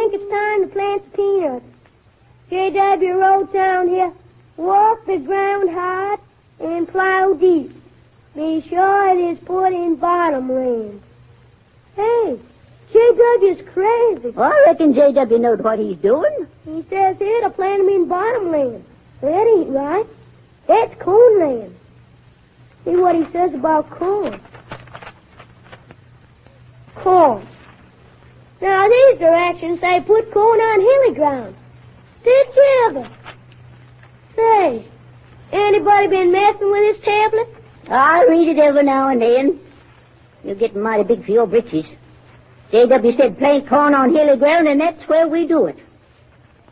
think it's time to plant the peanuts. J.W. wrote down here, walk the ground hard and plow deep. Be sure it is put in bottomland. Hey, J.W.'s crazy. Well, I reckon J.W. knows what he's doing. He says here to plant them in bottomland. That ain't right. That's cornland. See what he says about corn. Corn. Now, these directions say put corn on hilly ground. Did you ever? Say, anybody been messing with this tablet? I read it every now and then. You're getting mighty big for your britches. J.W. said plant corn on hilly ground, and that's where we do it.